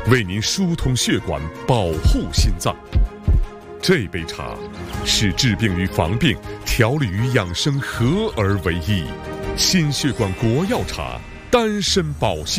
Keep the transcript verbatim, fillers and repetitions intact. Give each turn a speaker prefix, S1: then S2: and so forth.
S1: 为您疏通血管，保护心脏。这杯茶是治病与防病、调理与养生合而为一，心血管国药茶，丹参保心。